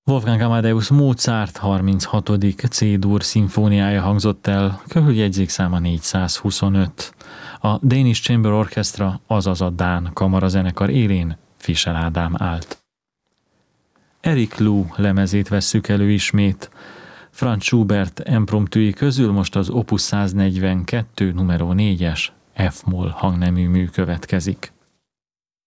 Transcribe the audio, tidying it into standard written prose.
Wolfgang Amadeus Mozart 36. C-dur szimfóniája hangzott el, körüljegyzékszáma 425. A Danish Chamber Orchestra, azaz a Dán kamarazenekar élén Fischer Ádám állt. Eric Lou lemezét vesszük elő ismét. Franz Schubert impromptui közül most az Opus 142 numero 4-es F-moll hangnemű mű következik.